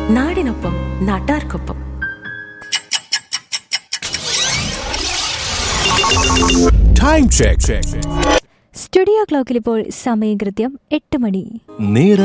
നാടിനൊപ്പം നാട്ടാർക്കൊപ്പം. Time check. Studio ക്ലോക്കിൽ ഇപ്പോൾ സമയം കൃത്യം 8 മണി.